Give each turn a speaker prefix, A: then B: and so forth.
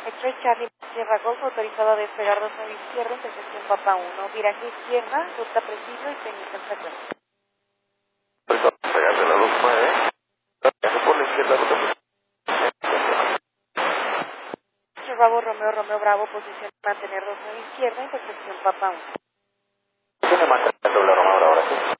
A: X-Ray Charlie Sierra Golf, autorizado a despegar 29 izquierda, intersección Papa 1, viraje izquierda, ruta preciso y técnica en frecuencia.
B: Pegarse la 29, por la izquierda, ruta preciso.
A: Bravo, Romeo, Romeo, Bravo, posición mantener 29 izquierda, intersección Papa 1.
B: Tiene mantener doble Romeo ahora sí.